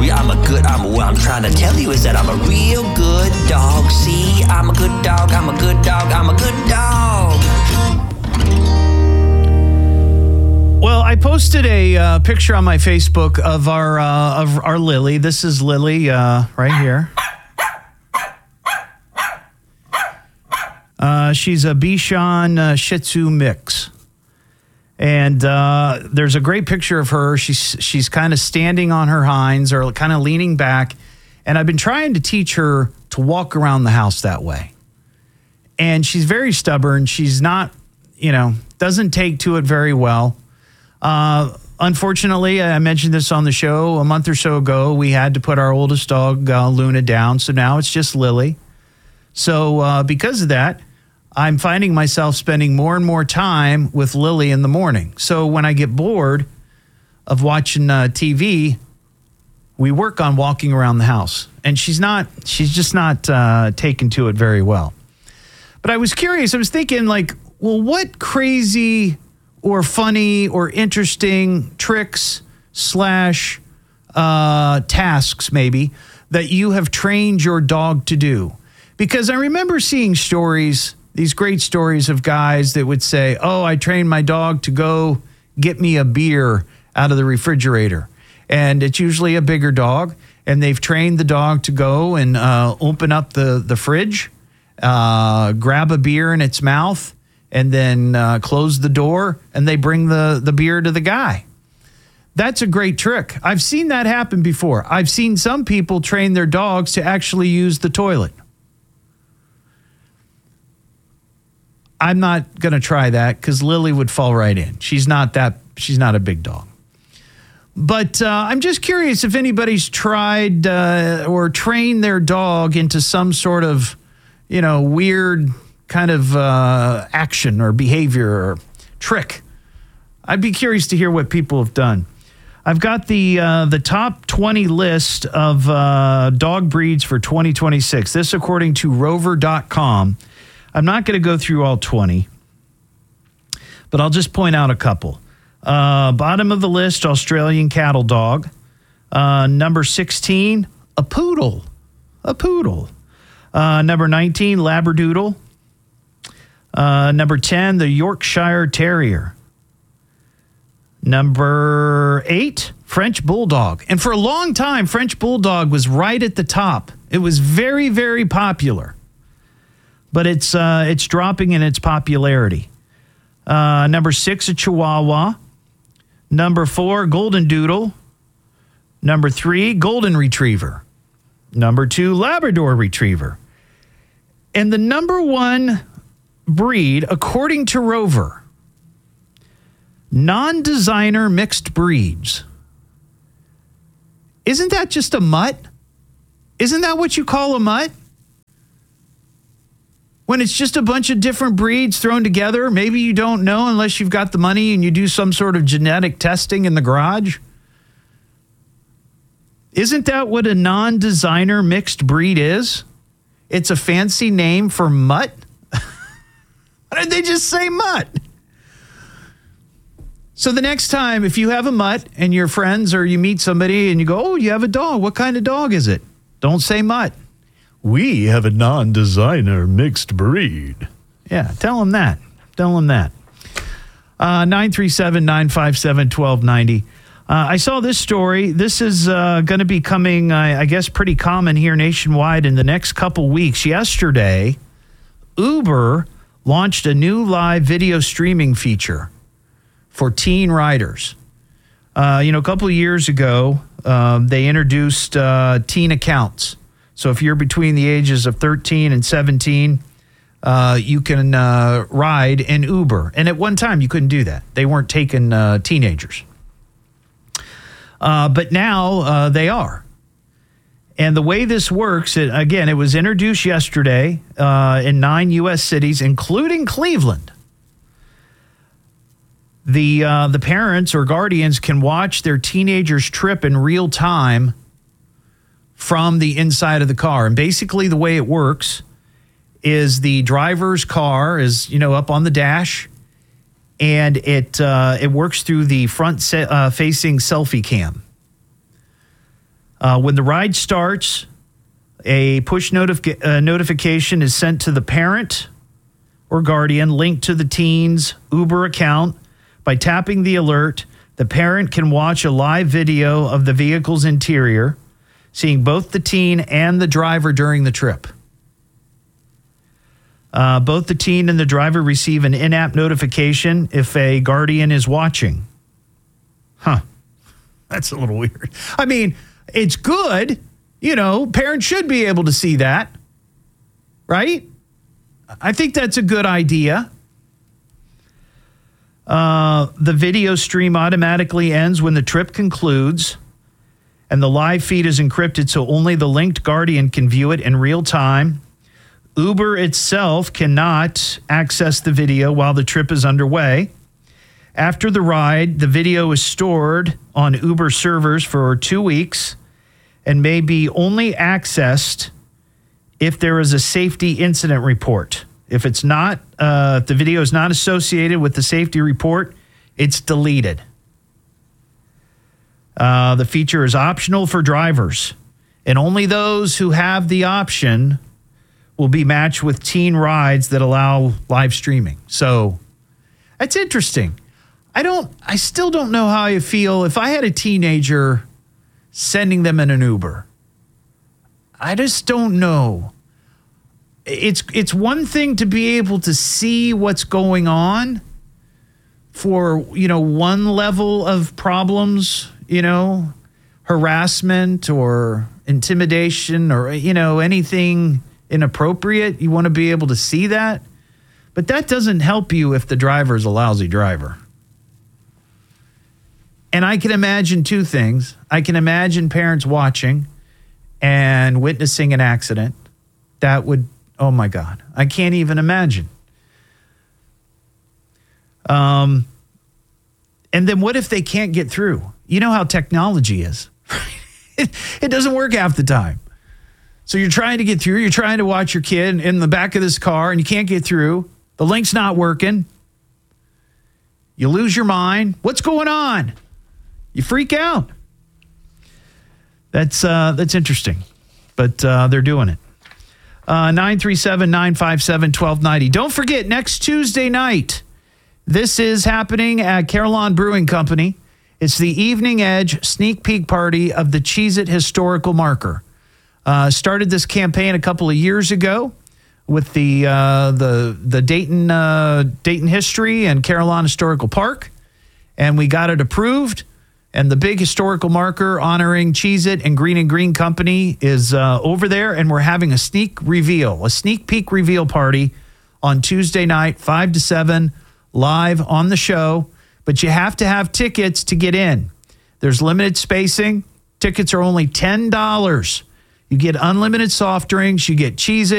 What I'm trying to tell you is that I'm a real good dog. See, I'm a good dog, I'm a good dog, I'm a good dog. Well, I posted a picture on my Facebook of our Lily. This is Lily right here. She's a Bichon Shih Tzu mix. And there's a great picture of her. She's kind of standing on her hinds or kind of leaning back. And I've been trying to teach her to walk around the house that way. And she's very stubborn. She's not, doesn't take to it very well. Unfortunately, I mentioned this on the show a month or so ago. We had to put our oldest dog, Luna, down. So now it's just Lily. So because of that, I'm finding myself spending more and more time with Lily in the morning. So when I get bored of watching TV, we work on walking around the house. And she's just not taken to it very well. But I was curious. I was thinking what crazy or funny or interesting tricks / tasks maybe that you have trained your dog to do. Because I remember seeing stories, these great stories of guys that would say, oh, I trained my dog to go get me a beer out of the refrigerator. And it's usually a bigger dog. And they've trained the dog to go and open up the fridge, grab a beer in its mouth, and then close the door, and they bring the beer to the guy. That's a great trick. I've seen that happen before. I've seen some people train their dogs to actually use the toilet. I'm not going to try that because Lily would fall right in. She's not a big dog. But I'm just curious if anybody's tried or trained their dog into some sort of, weird kind of action or behavior or trick. I'd be curious to hear what people have done. I've got the top 20 list of dog breeds for 2026. This according to Rover.com. I'm not going to go through all 20, but I'll just point out a couple. Bottom of the list, Australian cattle dog. Number 16, a poodle. Number 19, Labradoodle. Number 10, the Yorkshire Terrier. Number 8, French Bulldog. And for a long time, French Bulldog was right at the top. It was very, very popular. But it's dropping in its popularity. Number 6, a Chihuahua. Number 4, Golden Doodle. Number 3, Golden Retriever. Number 2, Labrador Retriever. And the number 1 breed, according to Rover, non-designer mixed breeds. Isn't that just a mutt? Isn't that what you call a mutt? When it's just a bunch of different breeds thrown together, maybe you don't know unless you've got the money and you do some sort of genetic testing in the garage. Isn't that what a non-designer mixed breed is? It's a fancy name for mutt. Why did they just say mutt? So the next time, if you have a mutt and you're friends or you meet somebody and you go, oh, you have a dog. What kind of dog is it? Don't say mutt. We have a non-designer mixed breed. Yeah, tell them that. 937-957-1290. I saw this story. This is going to be coming, I guess, pretty common here nationwide in the next couple weeks. Yesterday, Uber launched a new live video streaming feature for teen riders. A couple of years ago, they introduced teen accounts. So if you're between the ages of 13 and 17, you can ride in Uber. And at one time, you couldn't do that. They weren't taking teenagers. But now they are. And the way this works, it was introduced yesterday in 9 U.S. cities, including Cleveland. The parents or guardians can watch their teenager's trip in real time from the inside of the car. And basically the way it works is the driver's car is, up on the dash, and it works through the front facing selfie cam. When the ride starts, a push notification is sent to the parent or guardian linked to the teen's Uber account. By tapping the alert, the parent can watch a live video of the vehicle's interior, seeing both the teen and the driver during the trip. Both the teen and the driver receive an in-app notification if a guardian is watching. That's a little weird. I mean, it's good. Parents should be able to see that, right? I think that's a good idea. The video stream automatically ends when the trip concludes, and the live feed is encrypted so only the linked guardian can view it in real time. Uber itself cannot access the video while the trip is underway. After the ride, the video is stored on Uber servers for 2 weeks and may be only accessed if there is a safety incident report. If it's not, if the video is not associated with the safety report, it's deleted. The feature is optional for drivers, and only those who have the option will be matched with teen rides that allow live streaming. So that's interesting. I still don't know how I feel if I had a teenager sending them in an Uber. I just don't know. It's one thing to be able to see what's going on for, one level of problems, harassment or intimidation or, anything inappropriate. You want to be able to see that. But that doesn't help you if the driver is a lousy driver. And I can imagine two things. I can imagine parents watching and witnessing an accident. That would, oh my God, I can't even imagine. And then what if they can't get through? You know how technology is. It doesn't work half the time. So you're trying to get through. You're trying to watch your kid in the back of this car and you can't get through. The link's not working. You lose your mind. What's going on? You freak out. That's interesting, but they're doing it. 937-957-1290. Don't forget, next Tuesday night, this is happening at Carillon Brewing Company. It's the Evening Edge sneak peek party of the Cheez-It Historical Marker. Started this campaign a couple of years ago with the Dayton History and Carillon Historical Park, and we got it approved. And the big historical marker honoring Cheez-It and Green Company is over there, and we're having a sneak peek reveal party on Tuesday night, 5 to 7, live on the show. But you have to have tickets to get in. There's limited spacing. Tickets are only $10. You get unlimited soft drinks. You get Cheez-It.